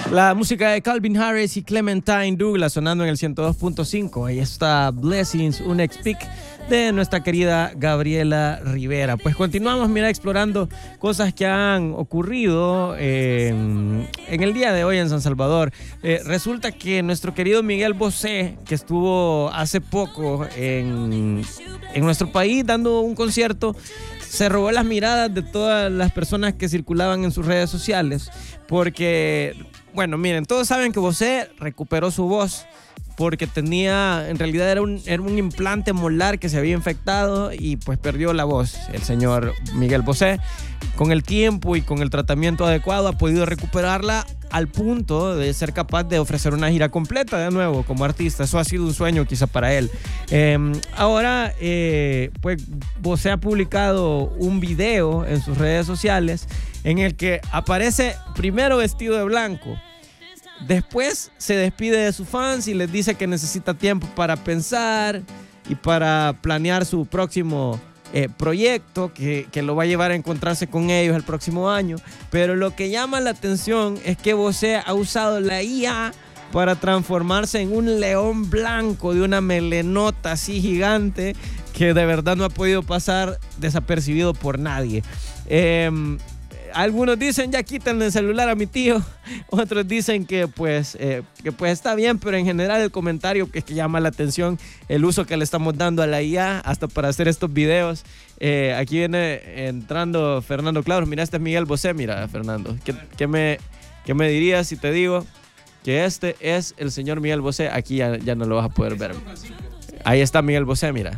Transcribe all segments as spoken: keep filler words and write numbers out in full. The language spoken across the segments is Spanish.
La música de Calvin Harris y Clementine Douglas sonando en el ciento dos punto cinco. Ahí está Blessings, un ex-pick de nuestra querida Gabriela Rivera. Pues continuamos, mira, explorando cosas que han ocurrido eh, en el día de hoy en San Salvador. Eh, resulta que nuestro querido Miguel Bosé, que estuvo hace poco en, en nuestro país dando un concierto, se robó las miradas de todas las personas que circulaban en sus redes sociales, porque, bueno, miren, todos saben que Bosé recuperó su voz porque tenía, en realidad era un, era un implante molar que se había infectado y pues perdió la voz. El señor Miguel Bosé, con el tiempo y con el tratamiento adecuado, ha podido recuperarla al punto de ser capaz de ofrecer una gira completa de nuevo como artista. Eso ha sido un sueño quizá para él. Eh, ahora, eh, pues Bosé ha publicado un video en sus redes sociales en el que aparece primero vestido de blanco. Después se despide de sus fans y les dice que necesita tiempo para pensar y para planear su próximo eh, proyecto, que, que lo va a llevar a encontrarse con ellos el próximo año. Pero lo que llama la atención es que Bosé ha usado la I A para transformarse en un león blanco de una melenota así gigante que de verdad no ha podido pasar desapercibido por nadie. Eh, Algunos dicen ya quítenle el celular a mi tío, otros dicen que pues, eh, que pues está bien, pero en general el comentario que, es que llama la atención el uso que le estamos dando a la I A hasta para hacer estos videos. Eh, aquí viene entrando Fernando Claros. Mira, este es Miguel Bosé. Mira, Fernando, ¿qué, qué, me, qué me dirías si te digo que este es el señor Miguel Bosé? Aquí ya, ya no lo vas a poder ver. Ahí está Miguel Bosé, mira.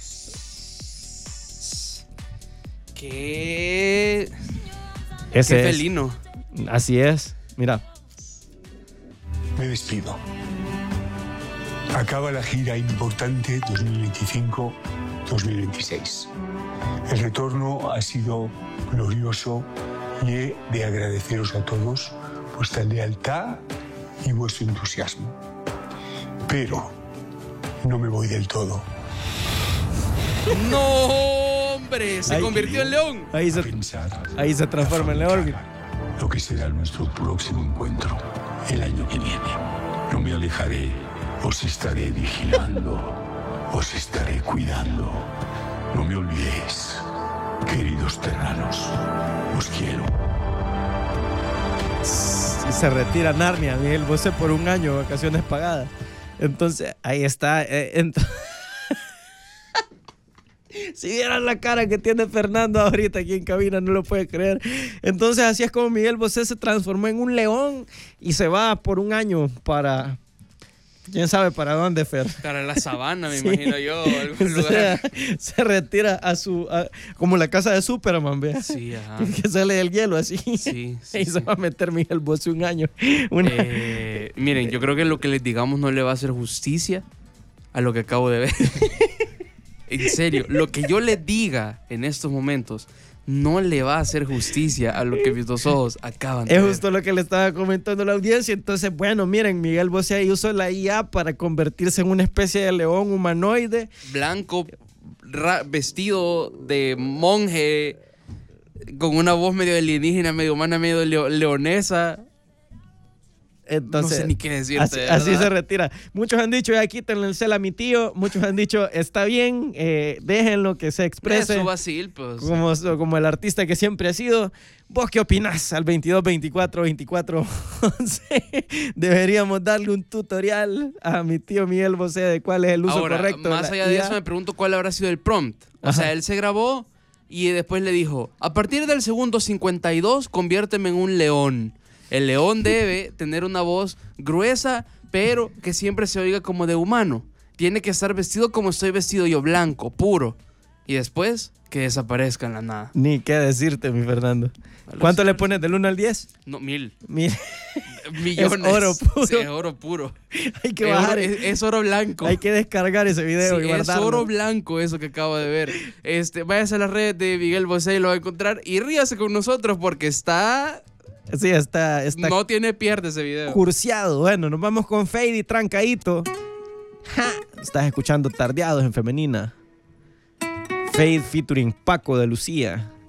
¿Qué? Ese Qué es. felino. Así es, mira. Me despido. Acaba la gira importante dos mil veinticinco dos mil veintiséis. El retorno ha sido glorioso y he de agradeceros a todos vuestra lealtad y vuestro entusiasmo. Pero no me voy del todo. ¡No! Se Ahí, convirtió en león. Ahí se, ahí se transforma en león. Lo que será nuestro próximo encuentro el año que viene. No me alejaré, os estaré vigilando, os estaré cuidando. No me olvidéis, queridos terranos, os quiero. Y se retira Narnia, Miguel Bosé, por un año, vacaciones pagadas. Entonces, ahí está. Eh, ent- Si vieran la cara que tiene Fernando ahorita aquí en cabina, no lo puede creer. Entonces así es como Miguel Bosé se transformó en un león y se va por un año para... ¿Quién sabe para dónde, Fer? Para la sabana, me sí. imagino yo. Algún o lugar. sea, se retira a su... A, como la casa de Superman, ¿vea? Sí, ajá. Que sale del hielo así. Sí, sí, y sí. se va a meter Miguel Bosé un año. Una... Eh, miren, yo creo que lo que les digamos no le va a hacer justicia a lo que acabo de ver. En serio, lo que yo les diga en estos momentos no le va a hacer justicia a lo que mis dos ojos acaban de es ver. justo lo que le estaba comentando la audiencia. Entonces, bueno, miren, Miguel Bosé ahí usó la I A para convertirse en una especie de león humanoide. Blanco, ra- vestido de monje, con una voz medio alienígena, medio humana, medio leo- leonesa. Entonces, no sé ni qué decirte. Así, así se retira. Muchos han dicho, ya quítenle el cel a mi tío. Muchos han dicho, está bien, eh, déjenlo que se exprese. Eso vacil, pues. Como, como el artista que siempre ha sido. ¿Vos qué opinás? Al veintidós veinticuatro veinticuatro once. Deberíamos darle un tutorial a mi tío Miguel Bosé de cuál es el uso Ahora, correcto. Más allá de eso, me pregunto cuál habrá sido el prompt. O Ajá. sea, él se grabó y después le dijo, a partir del segundo cincuenta y dos, conviérteme en un león. El león debe tener una voz gruesa, pero que siempre se oiga como de humano. Tiene que estar vestido como estoy vestido yo, blanco, puro. Y después, que desaparezca en la nada. Ni qué decirte, mi Fernando. ¿Cuánto le pones del uno al diez? No, mil. Mil. Millones. Es oro puro. Sí, es oro puro. Hay que es bajar. Oro, es, es oro blanco. Hay que descargar ese video sí, y guardarlo. Es oro blanco eso que acabo de ver. Este, váyase a las redes de Miguel Bosé y lo va a encontrar. Y ríase con nosotros porque está... Sí, está, está... No tiene pierde ese video. Cursiado. Bueno, nos vamos con Fade y Trancadito. Ja. Estás escuchando Tardeados en Femenina. Fade featuring Paco de Lucía.